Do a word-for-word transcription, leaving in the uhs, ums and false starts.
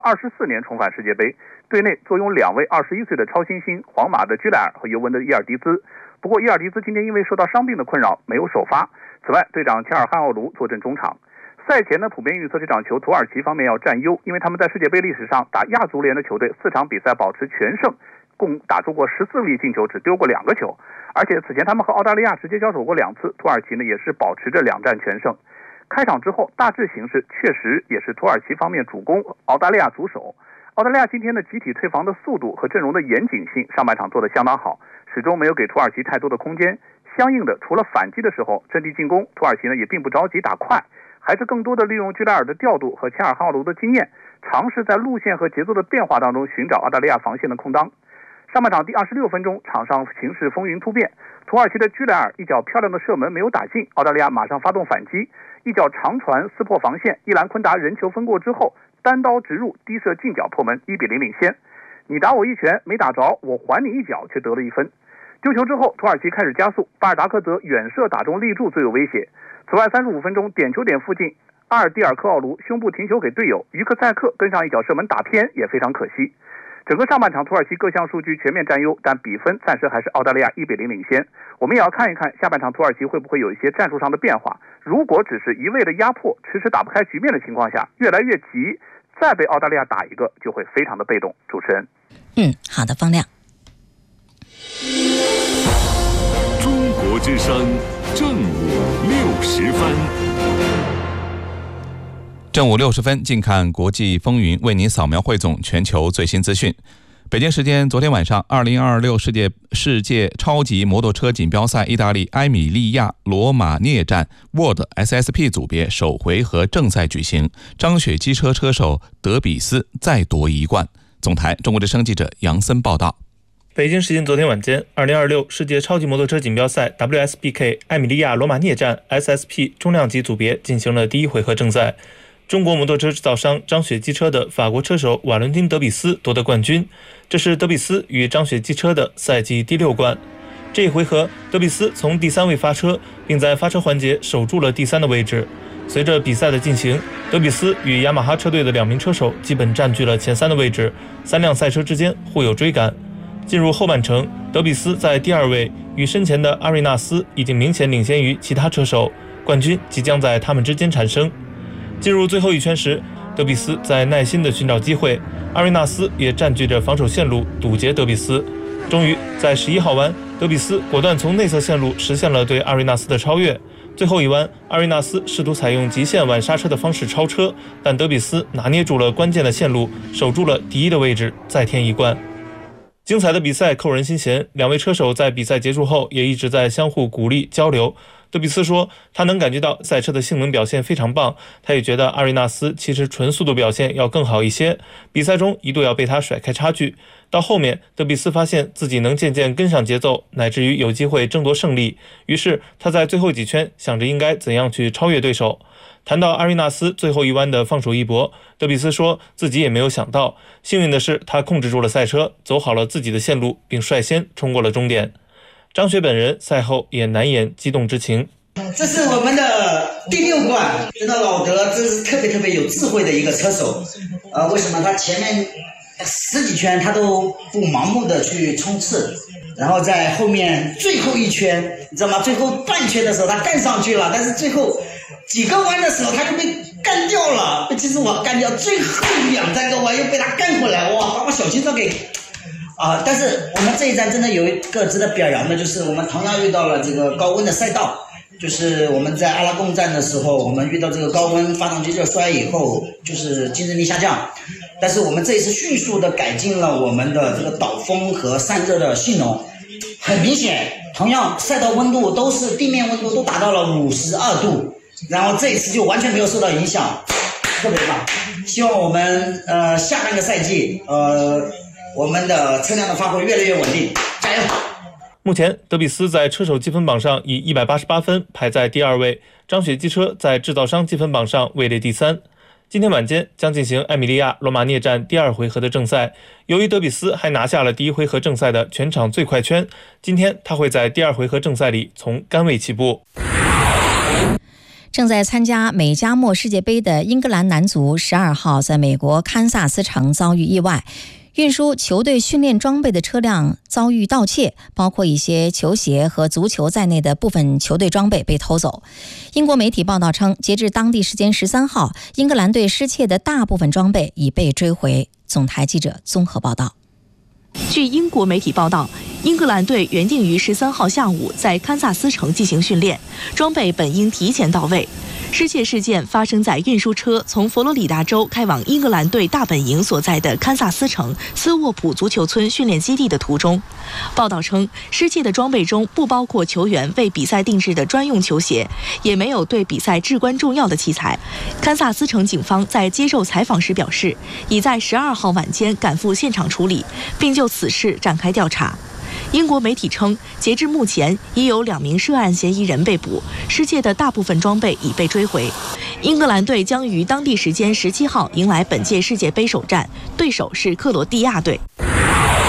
二十四年重返世界杯，队内坐拥两位二十一岁的超新星，皇马的居莱尔和尤文的伊尔迪兹。不过伊尔迪兹今天因为受到伤病的困扰没有首发。此外，队长切尔汉奥卢坐镇中场。赛前呢，普遍预测这场球土耳其方面要占优，因为他们在世界杯历史上打亚足联的球队四场比赛保持全胜，共打出过十四粒进球，只丢过两个球。而且此前他们和澳大利亚直接交手过两次，土耳其呢也是保持着两战全胜。开场之后，大致形势确实也是土耳其方面主攻，澳大利亚阻守。澳大利亚今天的集体退防的速度和阵容的严谨性，上半场做得相当好，始终没有给土耳其太多的空间。相应的，除了反击的时候阵地进攻，土耳其呢也并不着急打快，还是更多的利用居莱尔的调度和切尔汉奥卢的经验，尝试在路线和节奏的变化当中寻找澳大利亚防线的空当。上半场第二十六分钟，场上形势风云突变，土耳其的居莱尔一脚漂亮的射门没有打进，澳大利亚马上发动反击，一脚长传撕破防线，伊兰昆达人球分过之后单刀直入，低射近角破门，一比零领先。你打我一拳没打着，我还你一脚，却得了一分。丢球之后，土耳其开始加速，巴尔达克则远射打中立柱最有威胁。此外三十五分钟，点球点附近，阿尔蒂尔科奥卢胸部停球给队友，于克塞克跟上一脚射门打偏，也非常可惜。整个上半场土耳其各项数据全面占优，但比分暂时还是澳大利亚一比零领先。我们也要看一看下半场土耳其会不会有一些战术上的变化。如果只是一味的压迫，迟迟打不开局面的情况下，越来越急，再被澳大利亚打一个就会非常的被动。主持人， 嗯，好的，方亮。 中国之声正午六十分。 正午六十分，近看国际风云，为您扫描汇总全球最新资讯。北京时间昨天晚上，二零二六世界世界超级摩托车锦标赛意大利埃米利亚罗马涅站 World S S P 组别首回合正赛举行，张雪机车车手德比斯再夺一冠。总台中国之声记者杨森报道。 北京时间昨天晚间，二零二六世界超级摩托车锦标赛 W S B K 埃米利亚罗马涅站 S S P 中量级组别进行了第一回合正赛。中国摩托车制造商张雪机车的法国车手瓦伦丁·德比斯夺得冠军，这是德比斯与张雪机车的赛季第六冠。这一回合，德比斯从第三位发车，并在发车环节守住了第三的位置。随着比赛的进行，德比斯与雅马哈车队的两名车手基本占据了前三的位置，三辆赛车之间互有追赶。进入后半程，德比斯在第二位，与身前的阿瑞纳斯已经明显领先于其他车手，冠军即将在他们之间产生。进入最后一圈时，德比斯在耐心地寻找机会，阿瑞纳斯也占据着防守线路堵截德比斯。终于在十一号弯，德比斯果断从内侧线路实现了对阿瑞纳斯的超越。最后一弯，阿瑞纳斯试图采用极限晚刹车的方式超车，但德比斯拿捏住了关键的线路，守住了第一的位置，再添一冠。精彩的比赛扣人心弦，两位车手在比赛结束后也一直在相互鼓励交流。德比斯说，他能感觉到赛车的性能表现非常棒，他也觉得阿瑞纳斯其实纯速度表现要更好一些，比赛中一度要被他甩开差距。到后面，德比斯发现自己能渐渐跟上节奏，乃至于有机会争夺胜利，于是他在最后几圈想着应该怎样去超越对手。谈到阿瑞纳斯最后一弯的放手一搏，德比斯说自己也没有想到，幸运的是他控制住了赛车，走好了自己的线路，并率先冲过了终点。张雪本人赛后也难掩激动之情。 这是我们的第六冠，觉得老德真是特别特别有智慧的一个车手。呃，为什么他前面十几圈他都不盲目的去冲刺，然后在后面最后一圈，你知道吗？最后半圈的时候他干上去了，但是最后几个弯的时候他就被干掉了，被其实我干掉，最后两三个弯又被他干回来，哇，把我小心脏给。啊、呃，但是我们这一站真的有一个值得表扬的，就是我们同样遇到了这个高温的赛道，就是我们在阿拉贡站的时候，我们遇到这个高温，发动机热衰以后，就是竞争力下降。但是我们这一次迅速的改进了我们的这个导风和散热的性能，很明显，同样赛道温度都是地面温度都达到了五十二度，然后这一次就完全没有受到影响，特别棒。希望我们呃下半个赛季呃。我们的车辆的发挥越来越稳定，加油！ 目前，德比斯在车手积分榜上以一百八十八分排在第二位，张雪机车在制造商积分榜上位列第三。今天晚间将进行埃米利亚罗马涅站第二回合的正赛，由于德比斯还拿下了第一回合正赛的全场最快圈，今天他会在第二回合正赛里从杆位起步。 正在参加美加墨世界杯的英格兰男足十二号在美国堪萨斯城遭遇意外，运输球队训练装备的车辆遭遇盗窃，包括一些球鞋和足球在内的部分球队装备被偷走。英国媒体报道称，截至当地时间十三号，英格兰队失窃的大部分装备已被追回。总台记者综合报道。 据英国媒体报道，英格兰队原定于十三号下午在堪萨斯城进行训练，装备本应提前到位。失窃事件发生在运输车从佛罗里达州开往英格兰队大本营所在的堪萨斯城斯沃普足球村训练基地的途中。报道称，失窃的装备中不包括球员为比赛定制的专用球鞋，也没有对比赛至关重要的器材。堪萨斯城警方在接受采访时表示，已在十二号晚间赶赴现场处理，并就此事展开调查。英国媒体称，截至目前已有两名涉案嫌疑人被捕，失窃的大部分装备已被追回。英格兰队将于当地时间十七号迎来本届世界杯首战，对手是克罗地亚队。